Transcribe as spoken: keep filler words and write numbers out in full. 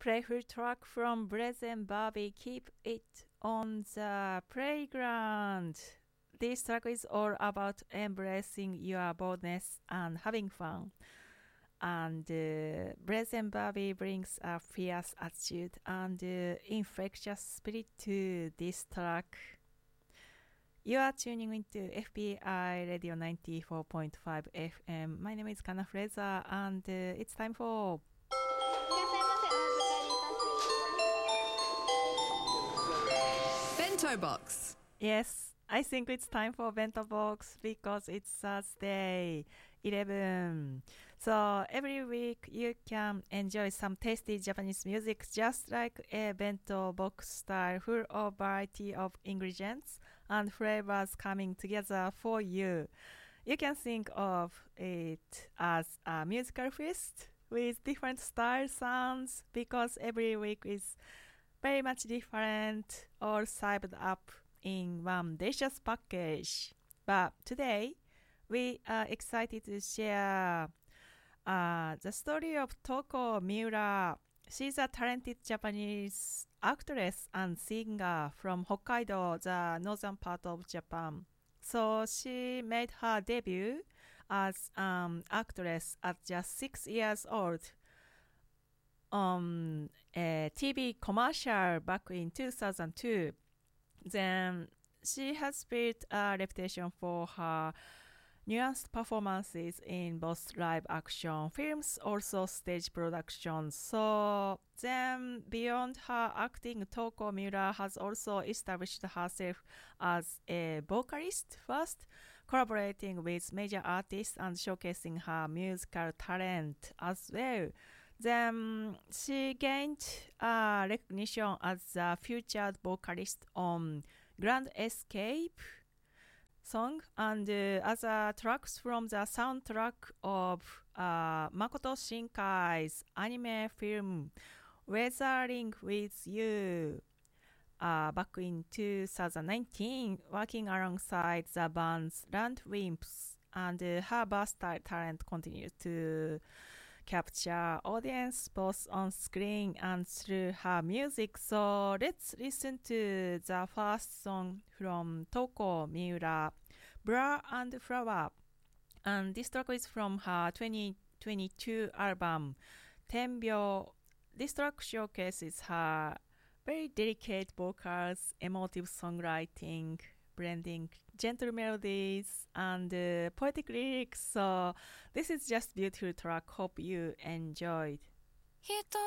playful track from Brez and Bobby, Keep It on the Playground. This track is all about embracing your boldness and having fun. And uh, Brez and Bobby brings a fierce attitude and uh, infectious spirit to this track. You are tuning into F B I Radio ninety-four point five F M. My name is Kana Fraser, and uh, it's time for Bento Box. Yes, I think it's time for Bento Box because it's Thursday, eleven. So every week you can enjoy some tasty Japanese music just like a bento box style full of variety of ingredients and flavors coming together for you. You can think of it as a musical feast with different style sounds because every week is very much different, all served up in one delicious package. But today, we are excited to share uh, the story of Toko Miura. She's a talented Japanese actress and singer from Hokkaido, the northern part of Japan. So she made her debut as an um, actress at just six years old on a T V commercial back in two thousand two. Then she has built a reputation for her nuanced performances in both live action films, also stage productions. So then beyond her acting, Toko Miura has also established herself as a vocalist first, collaborating with major artists and showcasing her musical talent as well. Then she gained uh, recognition as a featured vocalist on Grand Escape song and uh, other tracks from the soundtrack of uh, Makoto Shinkai's anime film Weathering with You uh, back in two thousand nineteen, working alongside the band's Land Wimps, and uh, her versatile talent continues to capture audience both on screen and through her music. So let's listen to the first song from Toko Miura, Bra and Flower. And this track is from her twenty twenty-two album, Tenbyo. This track showcases her very delicate vocals, emotive songwriting, blending gentle melodies and uh, poetic lyrics. So this is just beautiful track. Hope you enjoyed.